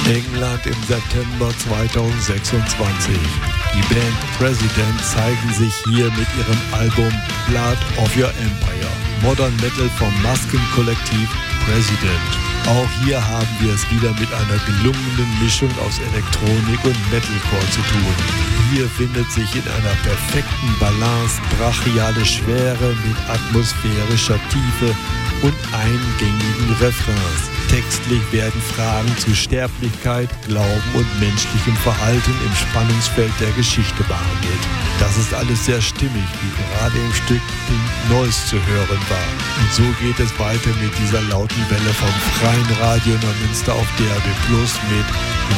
England im September 2026. Die Band President zeigen sich hier mit ihrem Album Blood of Your Empire. Modern Metal vom Maskenkollektiv President. Auch hier haben wir es wieder mit einer gelungenen Mischung aus Elektronik und Metalcore zu tun. Hier findet sich in einer perfekten Balance brachiale Schwere mit atmosphärischer Tiefe und eingängigen Refrains. Textlich werden Fragen zu Sterblichkeit, Glauben und menschlichem Verhalten im Spannungsfeld der Geschichte behandelt. Das ist alles sehr stimmig, wie gerade im Stück Pink Noise zu hören war. Und so geht es weiter mit dieser lauten Welle vom Freien Radio Neumünster auf DAB+ mit